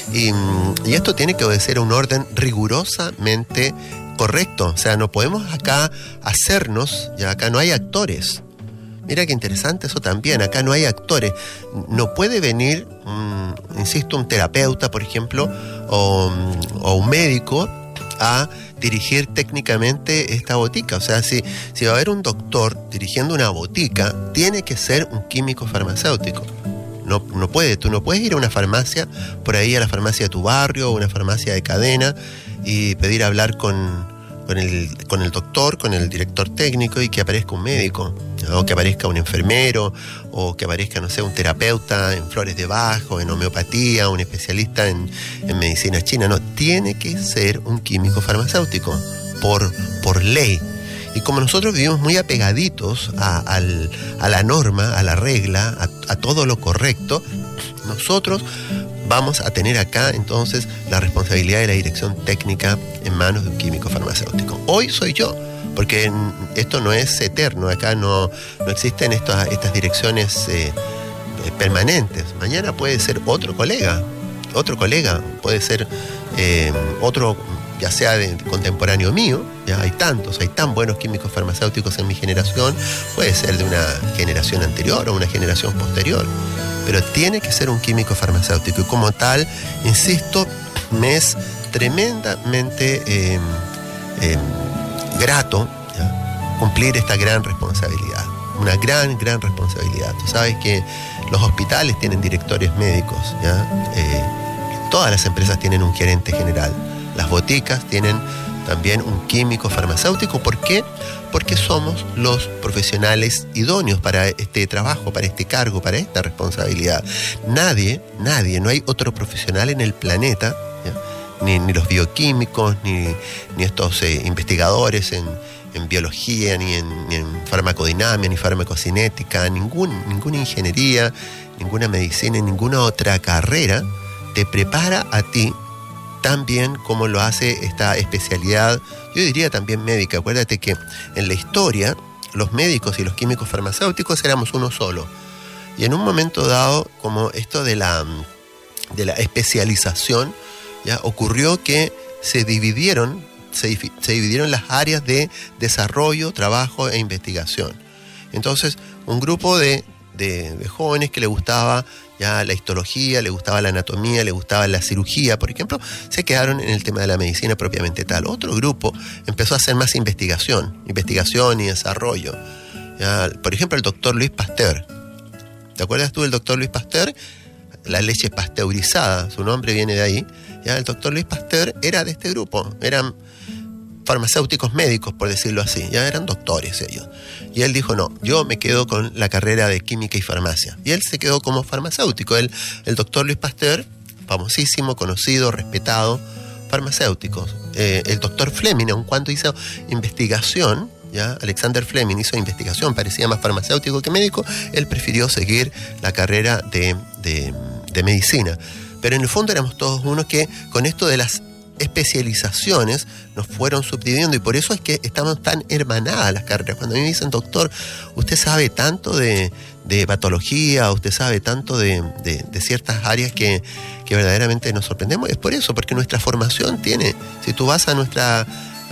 Y esto tiene que obedecer a un orden rigurosamente correcto. O sea, no podemos acá hacernos, ya acá no hay actores. Mira qué interesante eso también, acá no hay actores. No puede venir, insisto, un terapeuta, por ejemplo, o un médico a dirigir técnicamente esta botica. O sea, si va a haber un doctor dirigiendo una botica, tiene que ser un químico farmacéutico. Tú no puedes ir a una farmacia, por ahí a la farmacia de tu barrio, o una farmacia de cadena, y pedir hablar con el doctor, con el director técnico, y que aparezca un médico, ¿no? O que aparezca un enfermero, o que aparezca, no sé, un terapeuta en flores de Bach, o en homeopatía, un especialista en medicina china. No, tiene que ser un químico farmacéutico, por ley. Y como nosotros vivimos muy apegaditos a la norma, a la regla, a todo lo correcto, nosotros vamos a tener acá entonces la responsabilidad de la dirección técnica en manos de un químico farmacéutico. Hoy soy yo, porque esto no es eterno, acá no existen estas direcciones permanentes. Mañana puede ser otro colega, puede ser otro, ya sea de contemporáneo mío, ya hay tan buenos químicos farmacéuticos en mi generación, puede ser de una generación anterior o una generación posterior, pero tiene que ser un químico farmacéutico, y como tal, insisto, me es tremendamente grato, ¿ya?, cumplir esta gran responsabilidad, una gran responsabilidad. Tú sabes que los hospitales tienen directores médicos, ¿ya? Todas las empresas tienen un gerente general. Las boticas tienen también un químico farmacéutico. ¿Por qué? Porque somos los profesionales idóneos para este trabajo, para este cargo, para esta responsabilidad. Nadie, no hay otro profesional en el planeta, ¿ya?, ni los bioquímicos, ni estos investigadores en biología, ni en farmacodinamia, ni farmacocinética, ninguna ingeniería, ninguna medicina, ninguna otra carrera te prepara a ti tan bien como lo hace esta especialidad, yo diría también médica. Acuérdate que en la historia los médicos y los químicos farmacéuticos éramos uno solo. Y en un momento dado, como esto de la especialización, ya ocurrió que se dividieron las áreas de desarrollo, trabajo e investigación. Entonces, un grupo de jóvenes que le gustaba ya la histología, le gustaba la anatomía, le gustaba la cirugía, por ejemplo, se quedaron en el tema de la medicina propiamente tal. Otro grupo empezó a hacer más investigación y desarrollo. Ya, por ejemplo, el doctor Luis Pasteur. ¿Te acuerdas tú del doctor Luis Pasteur? La leche pasteurizada, su nombre viene de ahí. Ya, el doctor Luis Pasteur era de este grupo, eran farmacéuticos médicos, por decirlo así, ya eran doctores ellos. Y él dijo, no, yo me quedo con la carrera de química y farmacia. Y él se quedó como farmacéutico. El doctor Luis Pasteur, famosísimo, conocido, respetado, farmacéutico. El doctor Fleming, aun cuando hizo investigación, ya Alexander Fleming hizo investigación, parecía más farmacéutico que médico, él prefirió seguir la carrera de medicina. Pero en el fondo éramos todos unos que con esto de las especializaciones nos fueron subdividiendo, y por eso es que estamos tan hermanadas las carreras. Cuando a mí me dicen, doctor, usted sabe tanto de patología, usted sabe tanto de ciertas áreas que verdaderamente nos sorprendemos, es por eso, porque nuestra formación tiene, si tú vas a nuestra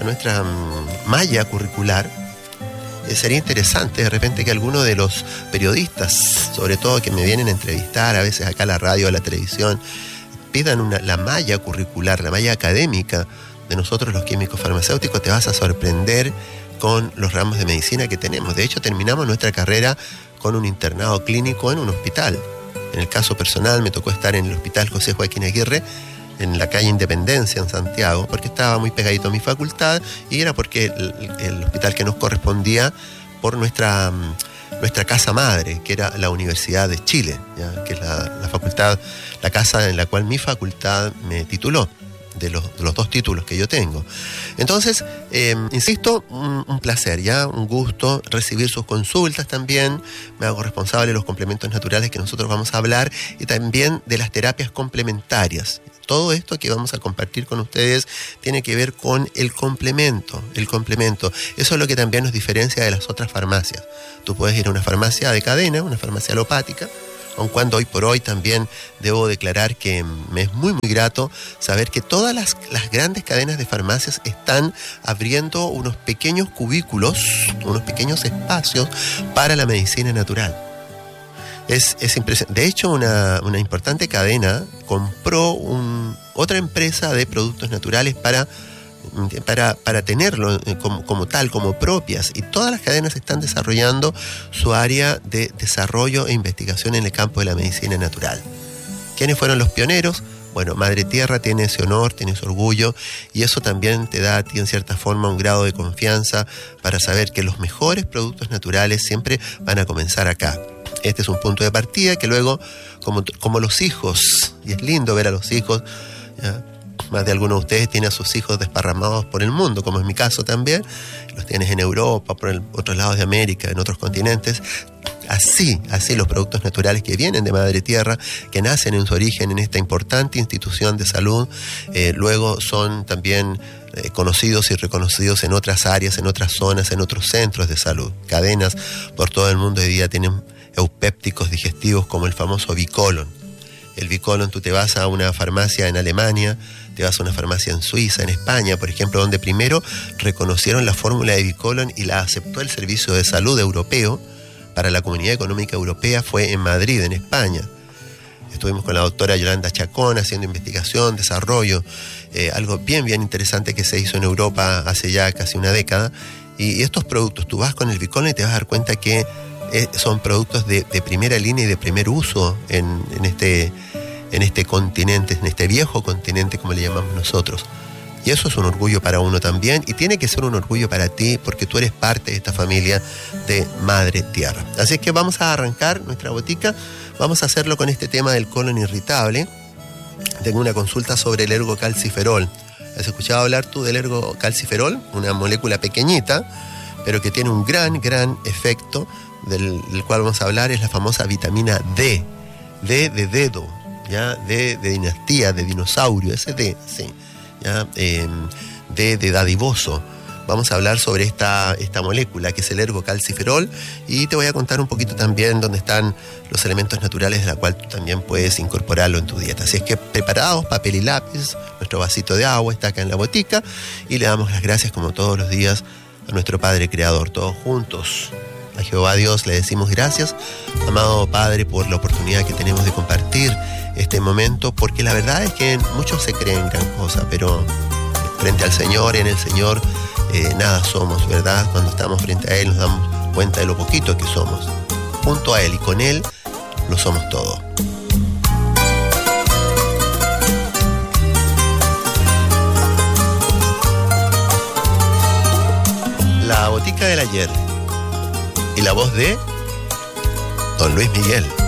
malla curricular, sería interesante de repente que alguno de los periodistas, sobre todo que me vienen a entrevistar a veces acá a la radio o a la televisión, pidan la malla curricular, la malla académica de nosotros los químicos farmacéuticos. Te vas a sorprender con los ramos de medicina que tenemos. De hecho, terminamos nuestra carrera con un internado clínico en un hospital. En el caso personal me tocó estar en el Hospital José Joaquín Aguirre, en la calle Independencia, en Santiago, porque estaba muy pegadito a mi facultad, y era porque el hospital que nos correspondía por nuestra casa madre, que era la Universidad de Chile, ¿ya?, que es la facultad, la casa en la cual mi facultad me tituló, de los dos títulos que yo tengo. Entonces, insisto, un placer, ya, un gusto recibir sus consultas también. Me hago responsable de los complementos naturales que nosotros vamos a hablar, y también de las terapias complementarias. Todo esto que vamos a compartir con ustedes tiene que ver con el complemento. Eso es lo que también nos diferencia de las otras farmacias. Tú puedes ir a una farmacia de cadena, una farmacia alopática, aun cuando hoy por hoy también debo declarar que me es muy grato saber que todas las grandes cadenas de farmacias están abriendo unos pequeños cubículos, unos pequeños espacios para la medicina natural. Es impresionante. De hecho, una importante cadena compró otra empresa de productos naturales para tenerlo como tal, como propias, y todas las cadenas están desarrollando su área de desarrollo e investigación en el campo de la medicina natural. ¿Quiénes fueron los pioneros? Bueno, Madre Tierra tiene ese honor, tiene ese orgullo, y eso también te da a ti en cierta forma un grado de confianza para saber que los mejores productos naturales siempre van a comenzar acá. Este es un punto de partida que luego, como los hijos, y es lindo ver a los hijos, ¿ya? Más de algunos de ustedes tienen a sus hijos desparramados por el mundo, como es mi caso también. Los tienes en Europa, por otros lados de América, en otros continentes. Así los productos naturales que vienen de Madre Tierra, que nacen en su origen en esta importante institución de salud, luego son también conocidos y reconocidos en otras áreas, en otras zonas, en otros centros de salud. Cadenas por todo el mundo hoy día tienen eupépticos digestivos como el famoso Bicolon. El Bicolon, tú te vas a una farmacia en Alemania, te vas a una farmacia en Suiza, en España, por ejemplo, donde primero reconocieron la fórmula de Bicolon y la aceptó el Servicio de Salud Europeo para la Comunidad Económica Europea, fue en Madrid, en España. Estuvimos con la doctora Yolanda Chacón haciendo investigación, desarrollo, algo bien interesante que se hizo en Europa hace ya casi una década. Y estos productos, tú vas con el Bicolon y te vas a dar cuenta que son productos de primera línea y de primer uso en este continente, en este viejo continente, como le llamamos nosotros. Y eso es un orgullo para uno también, y tiene que ser un orgullo para ti, porque tú eres parte de esta familia de Madre Tierra. Así es que vamos a arrancar nuestra botica. Vamos a hacerlo con este tema del colon irritable. Tengo una consulta sobre el ergocalciferol. ¿Has escuchado hablar tú del ergocalciferol? Una molécula pequeñita, pero que tiene un gran efecto, del cual vamos a hablar, es la famosa vitamina D. D de dedo, ¿ya? D de dinastía, de dinosaurio, ese D, sí. ¿Ya? D de dadivoso. Vamos a hablar sobre esta molécula que es el ergocalciferol, y te voy a contar un poquito también dónde están los elementos naturales de la cual tú también puedes incorporarlo en tu dieta. Así es que preparados, papel y lápiz, nuestro vasito de agua está acá en la botica, y le damos las gracias como todos los días a nuestro Padre Creador, todos juntos. A Jehová Dios le decimos gracias, amado Padre, por la oportunidad que tenemos de compartir este momento, porque la verdad es que muchos se creen gran cosa, pero frente al Señor, en el Señor, nada somos, ¿verdad? Cuando estamos frente a Él nos damos cuenta de lo poquito que somos. Junto a Él y con Él lo somos todo. La botica del ayer y la voz de Don Luis Miguel.